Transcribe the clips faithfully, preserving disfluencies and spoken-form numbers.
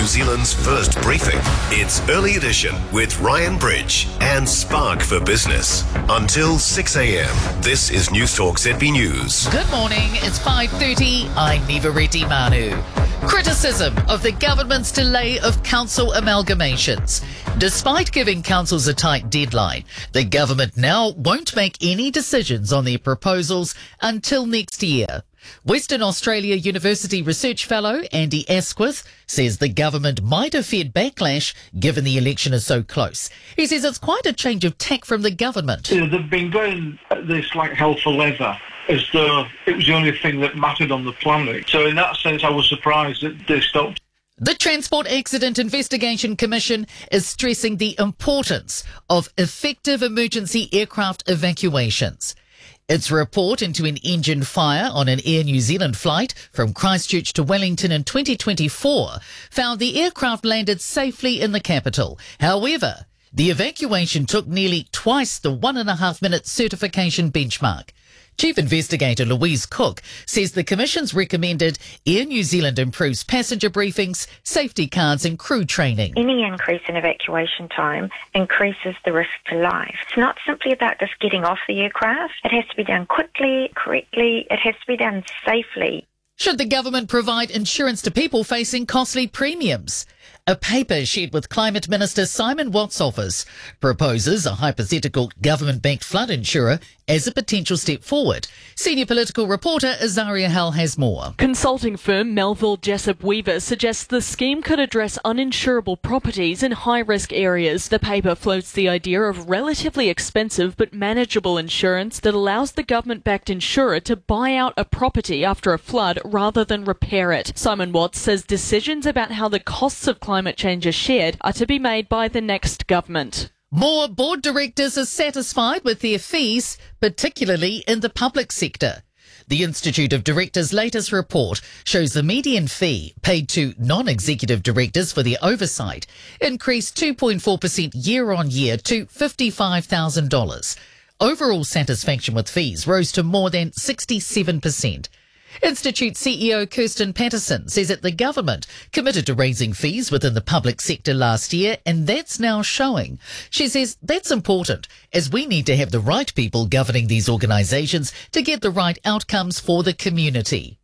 New Zealand's first briefing. It's Early Edition with Ryan Bridge and Spark for Business. Until six a.m, this is Newstalk Z B News. Good morning, it's five thirty. I'm Neva Reddy Manu. Criticism of the government's delay of council amalgamations. Despite giving councils a tight deadline, the government now won't make any decisions on their proposals until next year. Western Australia University Research Fellow Andy Asquith says the government might have feared backlash given the election is so close. He says it's quite a change of tack from the government. You know, they've been going at this like hell for leather, as though it was the only thing that mattered on the planet. So in that sense, I was surprised that they stopped. The Transport Accident Investigation Commission is stressing the importance of effective emergency aircraft evacuations. Its report into an engine fire on an Air New Zealand flight from Christchurch to Wellington in twenty twenty-four found the aircraft landed safely in the capital. However, the evacuation took nearly twice the one and a half minute certification benchmark. Chief Investigator Louise Cook says the Commission's recommended Air New Zealand improves passenger briefings, safety cards and crew training. Any increase in evacuation time increases the risk to life. It's not simply about just getting off the aircraft. It has to be done quickly, correctly. It has to be done safely. Should the government provide insurance to people facing costly premiums? A paper shared with Climate Minister Simon Watts' office proposes a hypothetical government-backed flood insurer as a potential step forward. Senior political reporter Azaria Hall has more. Consulting firm Melville Jessup Weaver suggests the scheme could address uninsurable properties in high-risk areas. The paper floats the idea of relatively expensive but manageable insurance that allows the government-backed insurer to buy out a property after a flood rather than repair it. Simon Watts says decisions about how the costs of climate change are shared are to be made by the next government. More board directors are satisfied with their fees, particularly in the public sector. The Institute of Directors' latest report shows the median fee paid to non-executive directors for their oversight increased two point four percent year on year to fifty-five thousand dollars. Overall satisfaction with fees rose to more than sixty-seven percent. Institute C E O Kirsten Patterson says that the government committed to raising fees within the public sector last year, and that's now showing. She says that's important, as we need to have the right people governing these organisations to get the right outcomes for the community.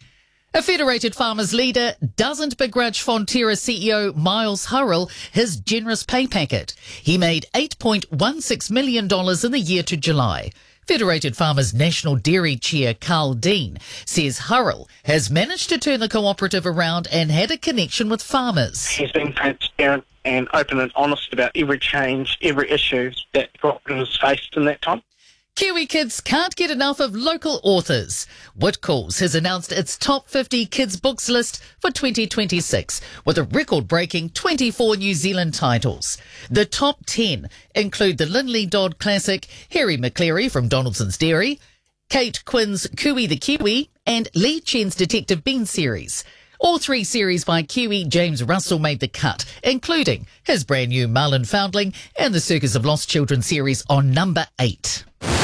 A Federated Farmers leader doesn't begrudge Fonterra C E O Miles Hurrell his generous pay packet. He made eight point one six million dollars in the year to July. Federated Farmers National Dairy Chair Carl Dean says Hurrell has managed to turn the cooperative around and had a connection with farmers. He's been transparent and open and honest about every change, every issue that the cooperative has faced in that time. Kiwi kids can't get enough of local authors. Whitcoulls has announced its top fifty kids books list for twenty twenty-six, with a record-breaking twenty-four New Zealand titles. The top ten include the Linley Dodd classic Harry McCleary from Donaldson's Dairy, Kate Quinn's Cooey the Kiwi, and Lee Chen's Detective Bean series. All three series by Kiwi James Russell made the cut, including his brand new Marlin Foundling and the Circus of Lost Children series on number eight.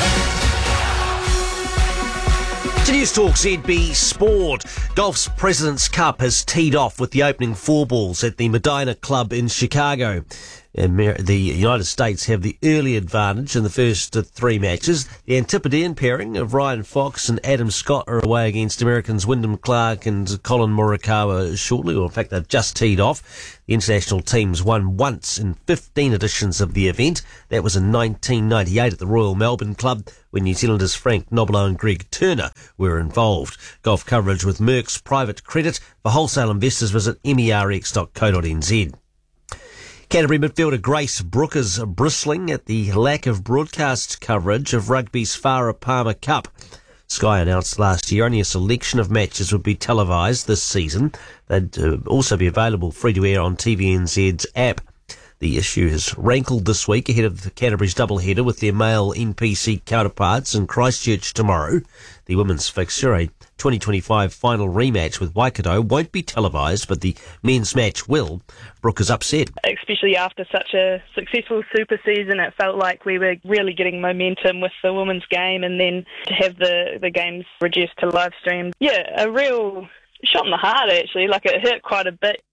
To Newstalk Z B Sport. Golf's President's Cup has teed off with the opening four balls at the Medina Club in Chicago. The United States have the early advantage in the first three matches. The Antipodean pairing of Ryan Fox and Adam Scott are away against Americans Wyndham Clark and Colin Morikawa shortly, or in fact they've just teed off. The international teams won once in fifteen editions of the event. That was in nineteen ninety-eight at the Royal Melbourne Club, when New Zealanders Frank Nobilo and Greg Turner were involved. Golf coverage with Merck's Private Credit. For wholesale investors, visit merx dot co dot n z. Canterbury midfielder Grace Brooke is bristling at the lack of broadcast coverage of rugby's Farah Palmer Cup. Sky announced last year only a selection of matches would be televised this season. They'd uh, also be available free-to-air on T V N Z's app. The issue has rankled this week ahead of Canterbury's doubleheader with their male N P C counterparts in Christchurch tomorrow. The women's fixture, a twenty twenty-five final rematch with Waikato, won't be televised, but the men's match will. Brooke is upset. Especially after such a successful super season, it felt like we were really getting momentum with the women's game, and then to have the, the games reduced to live stream. Yeah, a real shot in the heart, actually. Like, it hurt quite a bit.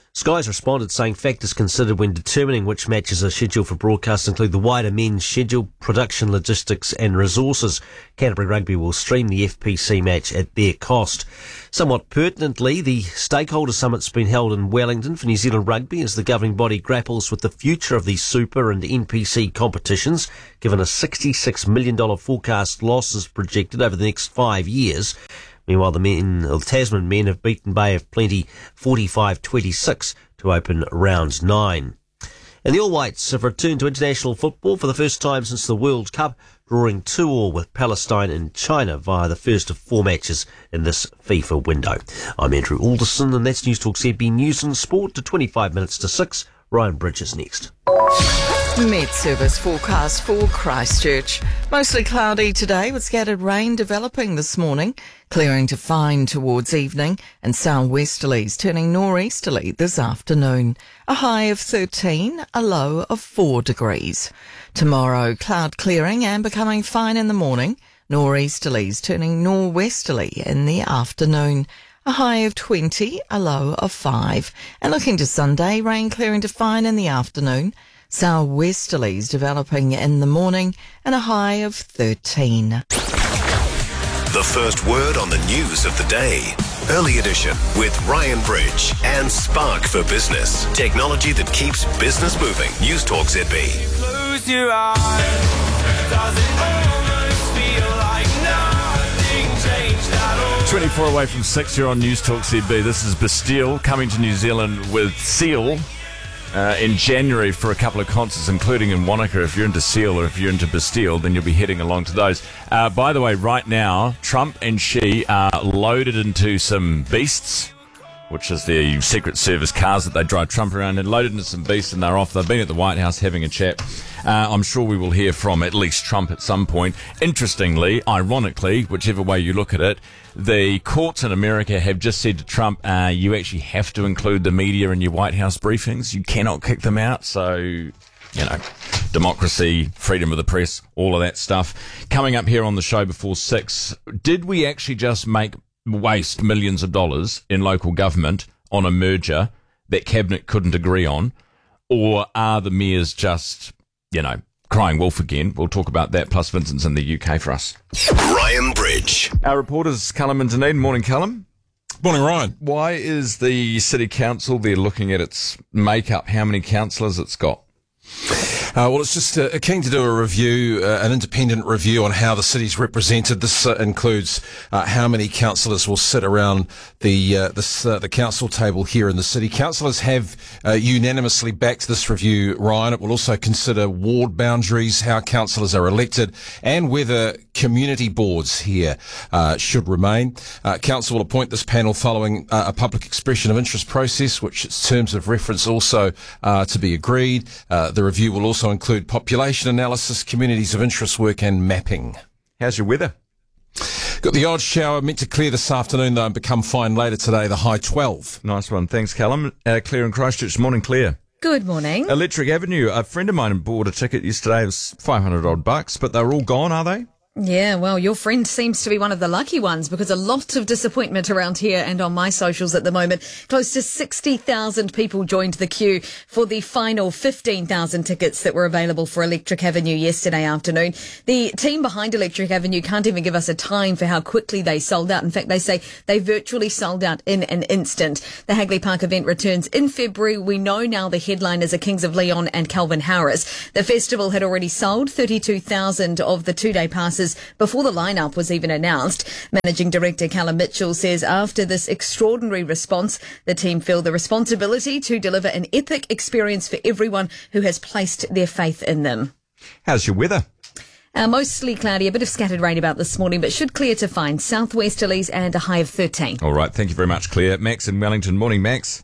Sky's responded saying factors considered when determining which matches are scheduled for broadcast include the wider men's schedule, production, logistics and resources. Canterbury Rugby will stream the F P C match at their cost. Somewhat pertinently, the Stakeholder Summit's been held in Wellington for New Zealand Rugby as the governing body grapples with the future of the Super and N P C competitions, given a sixty-six million dollars forecast losses projected over the next five years. Meanwhile, the men, the Tasman men have beaten Bay of Plenty forty-five twenty-six to open round nine. And the All Whites have returned to international football for the first time since the World Cup, drawing two all with Palestine and China via the first of four matches in this FIFA window. I'm Andrew Alderson, and that's News Talk Z B News and Sport to twenty-five minutes to six. Ryan Bridge is next. Met Service forecast for Christchurch. Mostly cloudy today with scattered rain developing this morning, clearing to fine towards evening and southwesterlies turning nor'easterly this afternoon. A high of thirteen, a low of four degrees. Tomorrow, cloud clearing and becoming fine in the morning, nor'easterlies turning nor'westerly in the afternoon. A high of twenty, a low of five. And looking to Sunday, rain clearing to fine in the afternoon, southwesterlies developing in the morning, and a high of thirteen. The first word on the news of the day. Early Edition with Ryan Bridge and Spark for Business. Technology that keeps business moving. News Talk Z B. Close your eyes. Does it almost feel like nothing changed at all? twenty-four away from six, you're on News Talk Z B. This is Bastille coming to New Zealand with Seal uh, in January for a couple of concerts, including in Wanaka. If you're into Seal or if you're into Bastille, then you'll be heading along to those. Uh, by the way, right now, Trump and Xi are loaded into some Beasts, which is the Secret Service cars that they drive Trump around in, loaded into some Beasts, and they're off. They've been at the White House having a chat. Uh, I'm sure we will hear from at least Trump at some point. Interestingly, ironically, whichever way you look at it, the courts in America have just said to Trump, uh, you actually have to include the media in your White House briefings. You cannot kick them out. So, you know, democracy, freedom of the press, all of that stuff. Coming up here on the show before six, did we actually just make waste millions of dollars in local government on a merger that Cabinet couldn't agree on? Or are the mayors just, you know, crying wolf again? We'll talk about that, plus Vincent's in the U K for us. Ryan Bridge. Our reporter's Callum and Dunedin. Morning, Callum. Morning, Ryan. Why is the City Council, they're looking at its makeup, how many councillors it's got? Uh, well, it's just uh, keen to do a review, uh, an independent review on how the city's represented. This uh, includes uh, how many councillors will sit around the uh, this, uh, the council table here in the city. Councillors have uh, unanimously backed this review, Ryan. It will also consider ward boundaries, how councillors are elected, and whether community boards here uh, should remain. Uh, council will appoint this panel following uh, a public expression of interest process, which its terms of reference also uh, to be agreed. Uh, the review will also include population analysis, communities of interest work and mapping. How's your weather? Got the odd shower meant to clear this afternoon though and become fine later today, the high twelve. Nice one. Thanks, Callum. Uh, Claire in Christchurch. Morning, Claire. Good morning. Electric Avenue. A friend of mine bought a ticket yesterday. It was five hundred odd bucks, but they're all gone, are they? Yeah, well, your friend seems to be one of the lucky ones because a lot of disappointment around here and on my socials at the moment. Close to sixty thousand people joined the queue for the final fifteen thousand tickets that were available for Electric Avenue yesterday afternoon. The team behind Electric Avenue can't even give us a time for how quickly they sold out. In fact, they say they virtually sold out in an instant. The Hagley Park event returns in February. We know now the headliners are Kings of Leon and Calvin Harris. The festival had already sold thirty-two thousand of the two-day passes before the lineup was even announced. Managing Director Callum Mitchell says after this extraordinary response, the team feel the responsibility to deliver an epic experience for everyone who has placed their faith in them. How's your weather? Uh, mostly cloudy, a bit of scattered rain about this morning, but should clear to fine. Southwesterlies and a high of thirteen. All right, thank you very much, Claire. Max in Wellington. Morning, Max.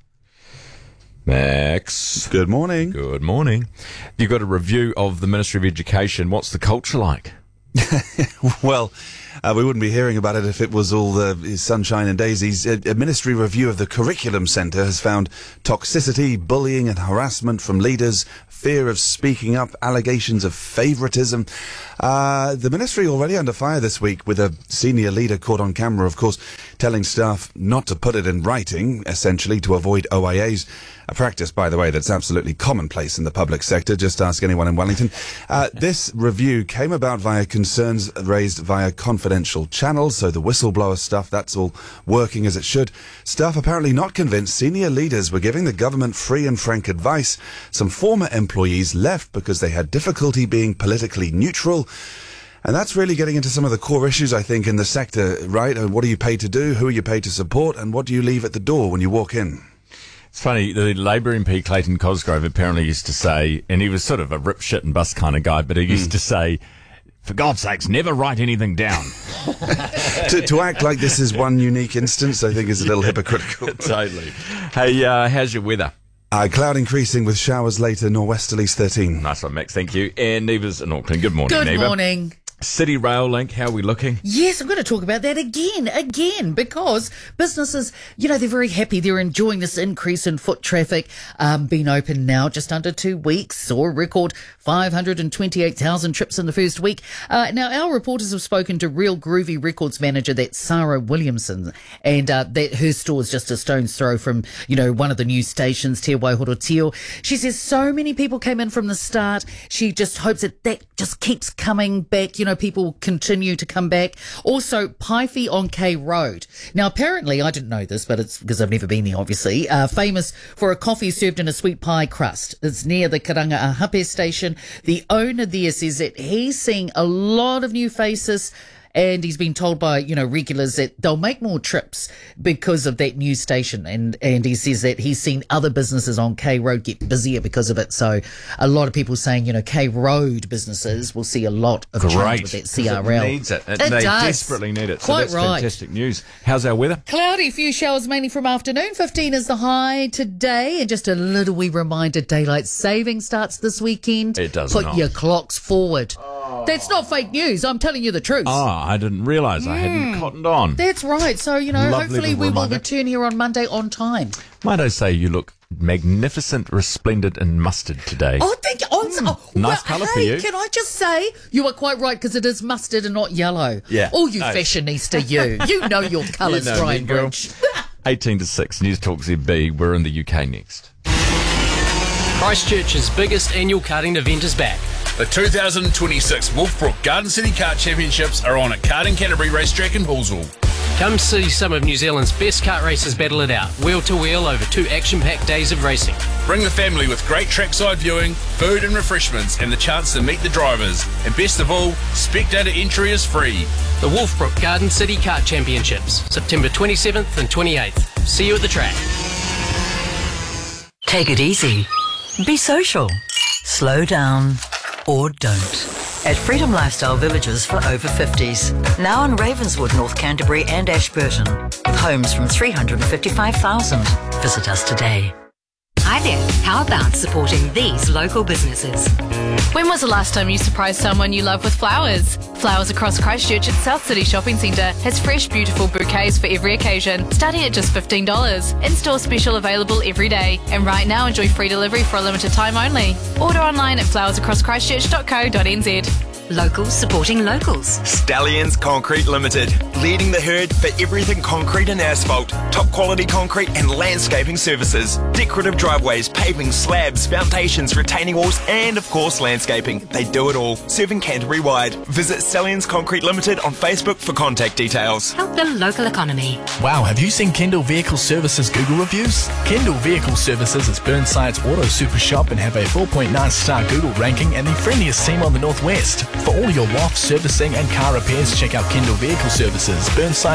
Max. Good morning. Good morning. You've got a review of the Ministry of Education. What's the culture like? Well, Uh, we wouldn't be hearing about it if it was all uh, sunshine and daisies. A, a ministry review of the Curriculum Centre has found toxicity, bullying and harassment from leaders, fear of speaking up, allegations of favouritism. Uh, the ministry already under fire this week with a senior leader caught on camera, of course, telling staff not to put it in writing, essentially to avoid O I As. A practice, by the way, that's absolutely commonplace in the public sector. Just ask anyone in Wellington. Uh, this review came about via concerns raised via confidential channels, so the whistleblower stuff, that's all working as it should. Staff apparently not convinced senior leaders were giving the government free and frank advice. Some former employees left because they had difficulty being politically neutral. And that's really getting into some of the core issues, I think, in the sector, right? And what are you paid to do? Who are you paid to support? And what do you leave at the door when you walk in? It's funny, the Labour M P Clayton Cosgrove apparently used to say, and he was sort of a rip, shit and bus kind of guy, but he used mm. to say, for God's sakes, never write anything down. to, to act like this is one unique instance, I think is a little hypocritical. Totally. Hey, uh, how's your weather? Uh, cloud increasing with showers later, norwesterlies thirteen. Nice one, Max, thank you. And Neva's in Auckland. Good morning, Good Neva. Good morning. City Rail Link, how are we looking? Yes, I'm going to talk about that again, again, because businesses, you know, they're very happy. They're enjoying this increase in foot traffic. Um, been open now just under two weeks, saw a record five hundred twenty-eight thousand trips in the first week. Uh, now, our reporters have spoken to Real Groovy Records manager, that's Sarah Williamson, and uh, that her store is just a stone's throw from, you know, one of the new stations, Te Waihorotio. She says so many people came in from the start. She just hopes that that just keeps coming back. You know, people continue to come back. Also, Paifi on K Road. Now, apparently, I didn't know this, but it's because I've never been there, obviously, uh, famous for a coffee served in a sweet pie crust. It's near the Karanga Ahape station. The owner there says that he's seeing a lot of new faces, and he's been told by, you know, regulars that they'll make more trips because of that new station. And, and he says that he's seen other businesses on K Road get busier because of it. So a lot of people saying, you know, K Road businesses will see a lot of Great. change with that C R L. It needs it. it it they does. desperately need it. So Quite that's right. Fantastic news. How's our weather? Cloudy, few showers mainly from afternoon. fifteen is the high today. And just a little wee reminder, daylight saving starts this weekend. It does Put not. your clocks forward. Oh. That's not fake news. I'm telling you the truth. Oh, I didn't realise. I hadn't cottoned on. That's right. So, you know, Lovely hopefully we reminder. will return here on Monday on time. Might I say you look magnificent, resplendent and mustard today. Oh, thank you. Oh, Mm. oh, Nice well, colour hey, for you. Can I just say, you are quite right, because it is mustard and not yellow. Yeah. Oh, you No. fashionista, you. You know your colours, You know me, Ryan girl. Bridge. eighteen to six, News Talk Z B. We're in the U K next. Christchurch's biggest annual karting event is back. The two thousand twenty-six Wolfbrook Garden City Kart Championships are on at Karting Canterbury Racetrack in Hallsville. Come see some of New Zealand's best kart racers battle it out, wheel to wheel over two action-packed days of racing. Bring the family with great trackside viewing, food and refreshments, and the chance to meet the drivers. And best of all, spectator entry is free. The Wolfbrook Garden City Kart Championships, September twenty-seventh and twenty-eighth. See you at the track. Take it easy. Be social. Slow down. Or don't. At Freedom Lifestyle Villages for over fifties. Now in Ravenswood, North Canterbury and Ashburton. With homes from three hundred fifty-five thousand. Visit us today. Hi there. How about supporting these local businesses? When was the last time you surprised someone you love with flowers? Flowers Across Christchurch at South City Shopping Centre has fresh, beautiful bouquets for every occasion, starting at just fifteen dollars. In-store special available every day. And right now, enjoy free delivery for a limited time only. Order online at flowers across christchurch dot co dot n z. Locals supporting locals. Stallions Concrete Limited, leading the herd for everything concrete and asphalt, top quality concrete and landscaping services, decorative driveways, paving, slabs, foundations, retaining walls, and of course landscaping. They do it all, serving Canterbury wide. Visit Stallions Concrete Limited on Facebook for contact details. Help the local economy. Wow, have you seen Kendall Vehicle Services Google reviews? Kendall Vehicle Services is Burnside's auto super shop and have a four point nine star Google ranking and the friendliest team on the northwest. For all your W A F servicing and car repairs, check out Kendall Vehicle Services, Burnside